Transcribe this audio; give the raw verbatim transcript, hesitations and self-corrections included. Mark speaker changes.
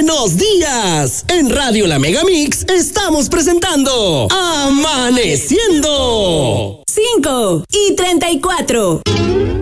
Speaker 1: ¡Buenos días! En Radio La Megamix estamos presentando Amaneciendo.
Speaker 2: cinco y treinta y cuatro.